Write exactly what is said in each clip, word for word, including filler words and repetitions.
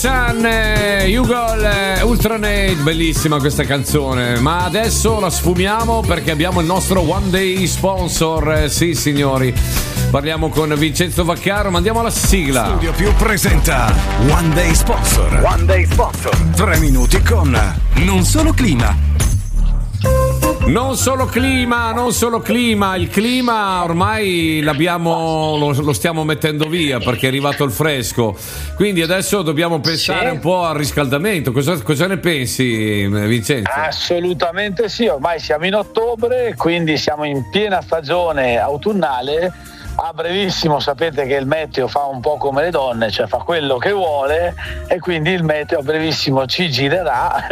Sun, Hugol, Ultranate, bellissima questa canzone, ma adesso la sfumiamo perché abbiamo il nostro One Day sponsor, sì signori, parliamo con Vincenzo Vaccaro, ma andiamo alla sigla. Studio Più presenta One Day Sponsor. One Day Sponsor. Tre minuti con Non Solo Clima. Non solo clima, non solo clima, il clima ormai l'abbiamo, lo, lo stiamo mettendo via perché è arrivato il fresco, quindi adesso dobbiamo pensare sì. un po' al riscaldamento. Cosa, cosa ne pensi, Vincenzo? Assolutamente sì, ormai siamo in ottobre, quindi siamo in piena stagione autunnale. A brevissimo sapete che il meteo fa un po' come le donne, cioè fa quello che vuole, e quindi il meteo a brevissimo ci girerà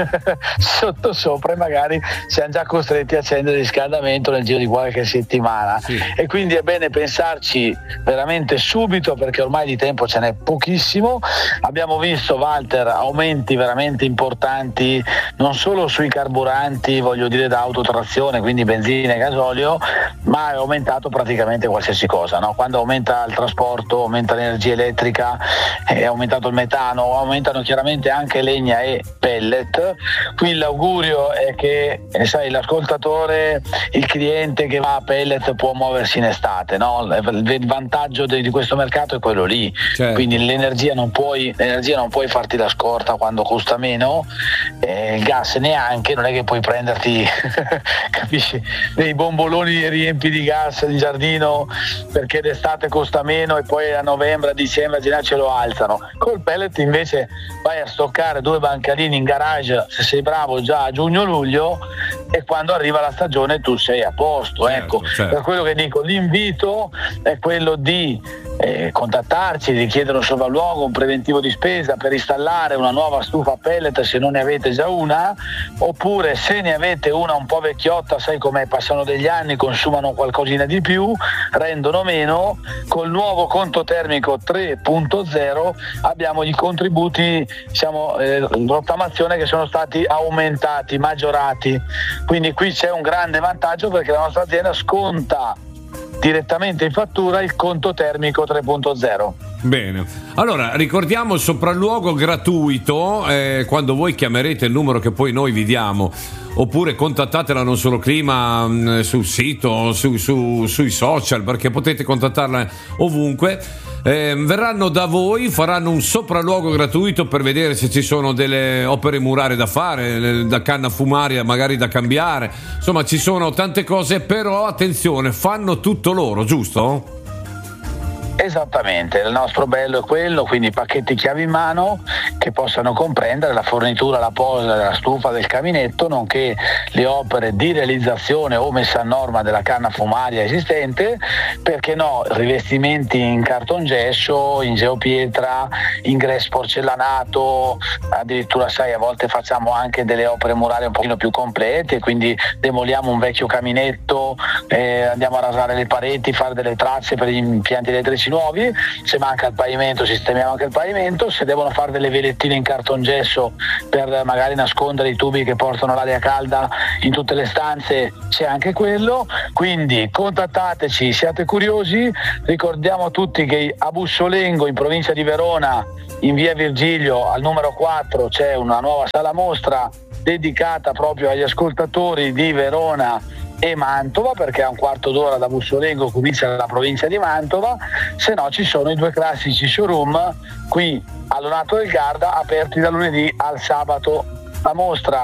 sotto sopra e magari siamo già costretti a accendere il riscaldamento nel giro di qualche settimana. Sì. E quindi è bene pensarci veramente subito, perché ormai di tempo ce n'è pochissimo. Abbiamo visto, Walter, aumenti veramente importanti non solo sui carburanti, voglio dire da autotrazione, quindi benzina e gasolio, ma è aumentato praticamente qualsiasi cosa. No? Quando aumenta il trasporto, aumenta l'energia elettrica, è aumentato il metano, aumentano chiaramente anche legna e pellet. Qui l'augurio è che, eh, sai, l'ascoltatore, il cliente che va a pellet può muoversi in estate, no? Il vantaggio di, di questo mercato è quello lì, certo. Quindi l'energia non puoi, l'energia non puoi farti la scorta quando costa meno, eh, il gas neanche, non è che puoi prenderti capisci, dei bomboloni riempi di gas in giardino perché d'estate costa meno e poi a novembre, a dicembre, a gennaio ce lo alzano. Col pellet invece vai a stoccare due bancalini in garage, se sei bravo, già a giugno-luglio, e quando arriva la stagione tu sei a posto. Certo, ecco, certo. Per quello che dico, l'invito è quello di eh, contattarci, di chiedere un sopralluogo, un preventivo di spesa per installare una nuova stufa a pellet se non ne avete già una, oppure se ne avete una un po' vecchiotta, sai com'è, passano degli anni, consumano qualcosina di più, rendono meno. Col nuovo conto termico tre punto zero abbiamo i contributi, diciamo, eh, rottamazione, che sono stati aumentati, maggiorati, quindi qui c'è un grande vantaggio perché la nostra azienda sconta direttamente in fattura il conto termico tre punto zero. Bene, allora ricordiamo il sopralluogo gratuito, eh, quando voi chiamerete il numero che poi noi vi diamo, oppure contattatela Non Solo Clima mh, sul sito, su, su, sui social, perché potete contattarla ovunque. Eh, verranno da voi, faranno un sopralluogo gratuito per vedere se ci sono delle opere murarie da fare, da canna fumaria magari da cambiare, insomma ci sono tante cose, però attenzione, fanno tutto loro, giusto? Esattamente, il nostro bello è quello, quindi pacchetti chiavi in mano che possano comprendere la fornitura, la posa della stufa, del caminetto, nonché le opere di realizzazione o messa a norma della canna fumaria esistente, perché no, rivestimenti in cartongesso, in geopietra, ingresso porcellanato, addirittura sai, a volte facciamo anche delle opere murarie un pochino più complete, quindi demoliamo un vecchio caminetto, eh, andiamo a rasare le pareti, fare delle tracce per gli impianti elettrici nuovi, se manca il pavimento sistemiamo anche il pavimento, se devono fare delle velettine in cartongesso per magari nascondere i tubi che portano l'aria calda in tutte le stanze c'è anche quello, quindi contattateci, siate curiosi. Ricordiamo a tutti che a Bussolengo, in provincia di Verona, in via Virgilio al numero quattro, c'è una nuova sala mostra dedicata proprio agli ascoltatori di Verona e Mantova, perché a un quarto d'ora da Bussolengo comincia la provincia di Mantova. Se no ci sono i due classici showroom qui a Lonato del Garda, aperti da lunedì al sabato. La mostra